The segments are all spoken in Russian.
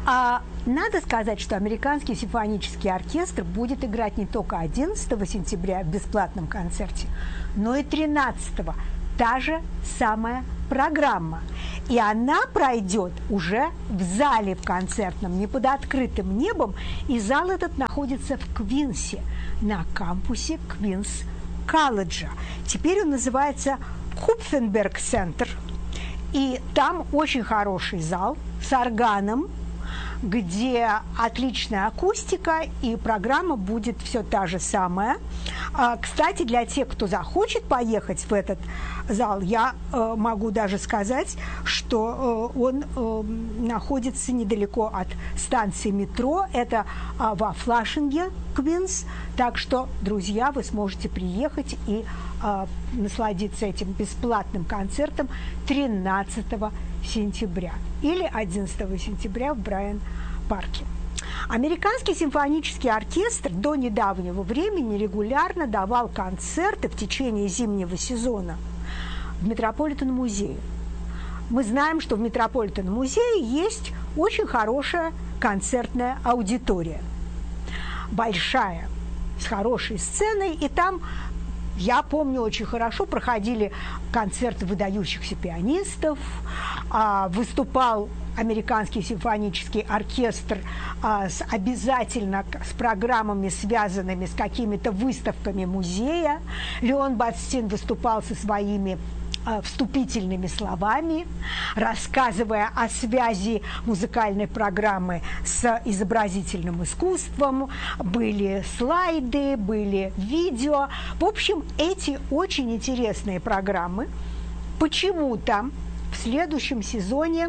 Надо сказать, что Американский симфонический оркестр будет играть не только 11 сентября в бесплатном концерте, но и 13-го. Та же самая программа. И она пройдет уже в зале в концертном, не под открытым небом. И зал этот находится в Квинсе, на кампусе Квинс-колледжа. Теперь он называется Купфенберг-центр. И там очень хороший зал с органом, где отличная акустика, и программа будет все та же самая. Кстати, для тех, кто захочет поехать в этот зал, я могу даже сказать, что он находится недалеко от станции метро. Это во Флашинге, Квинс. Так что, друзья, вы сможете приехать и насладиться этим бесплатным концертом 13 сентября или 11 сентября в Брайан-парке. Американский симфонический оркестр до недавнего времени регулярно давал концерты в течение зимнего сезона в Метрополитен-музее. Мы знаем, что в Метрополитен-музее есть очень хорошая концертная аудитория. Большая, с хорошей сценой, и там, я помню, очень хорошо проходили концерты выдающихся пианистов, выступал Американский симфонический оркестр обязательно с программами, связанными с какими-то выставками музея. Леон Батстин выступал со своими вступительными словами, рассказывая о связи музыкальной программы с изобразительным искусством. Были слайды, были видео. В общем, эти очень интересные программы почему-то в следующем сезоне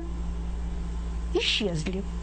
исчезли.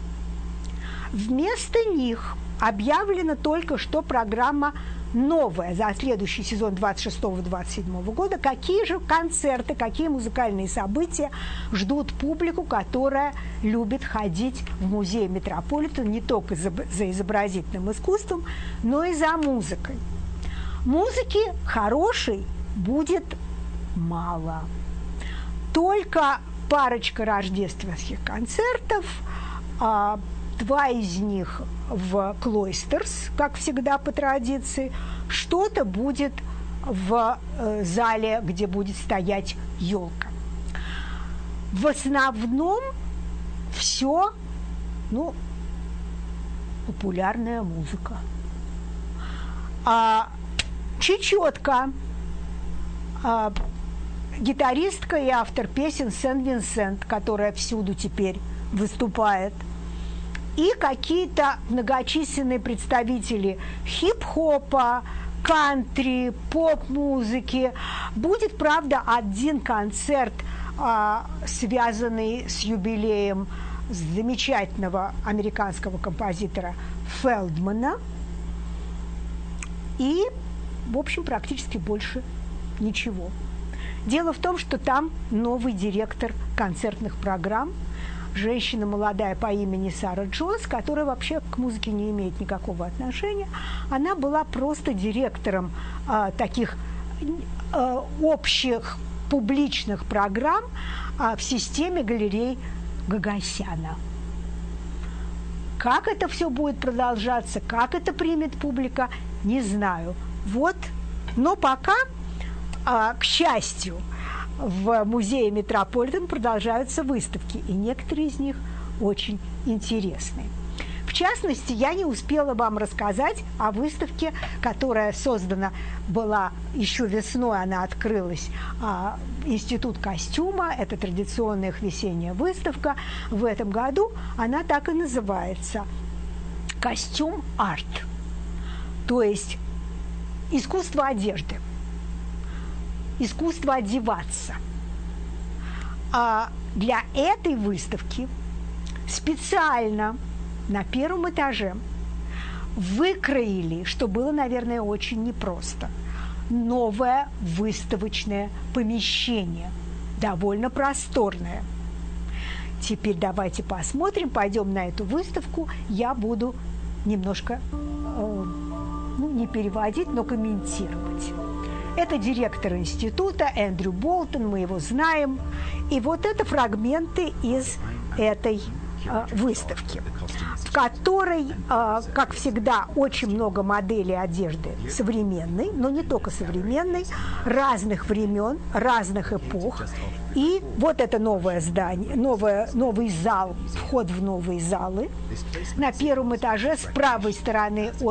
Вместо них объявлена только что программа новая за следующий сезон 26-27 года. Какие же концерты, какие музыкальные события ждут публику, которая любит ходить в музей Метрополитен не только за изобразительным искусством, но и за музыкой. Музыки хорошей будет мало. Только парочка рождественских концертов, 2 из них в Клойстерс, как всегда по традиции, что-то будет в зале, где будет стоять елка. В основном все, популярная музыка. Чечетка, гитаристка и автор песен Сен-Винсент, которая всюду теперь выступает, и какие-то многочисленные представители хип-хопа, кантри, поп-музыки. Будет, правда, один концерт, связанный с юбилеем замечательного американского композитора Фелдмана. И, в общем, практически больше ничего. Дело в том, что там новый директор концертных программ, женщина молодая по имени Сара Джонс, которая вообще к музыке не имеет никакого отношения. Она была просто директором таких общих публичных программ в системе галерей Гагасяна. Как это все будет продолжаться, как это примет публика, не знаю. Но пока, к счастью, в музее Метрополитен продолжаются выставки, и некоторые из них очень интересные. В частности, я не успела вам рассказать о выставке, которая создана была еще весной, она открылась, Институт костюма, это традиционная их весенняя выставка. В этом году она так и называется «Костюм-арт», то есть искусство одежды. Искусство одеваться. Для этой выставки специально на первом этаже выкроили, что было, наверное, очень непросто, новое выставочное помещение, довольно просторное. Теперь давайте посмотрим, пойдем на эту выставку. Я буду немножко, не переводить, но комментировать. Это директор института Эндрю Болтон, мы его знаем. И вот это фрагменты из этой выставки, в которой, как всегда, очень много моделей одежды современной, но не только современной, разных времен, разных эпох. И вот это новое здание, новый зал, вход в новые залы. На первом этаже с правой стороны от